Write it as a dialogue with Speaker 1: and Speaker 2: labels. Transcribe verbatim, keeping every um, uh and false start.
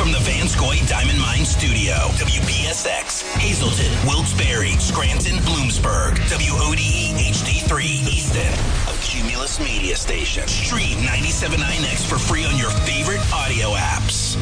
Speaker 1: from the Vanscoy Diamond Mine Studio. W P S X, Hazleton, Wilkes-Barre, Scranton, Bloomsburg. W O D E H D three, Easton. A Cumulus Media Station. Stream ninety-seven point nine X for free on your favorite audio apps.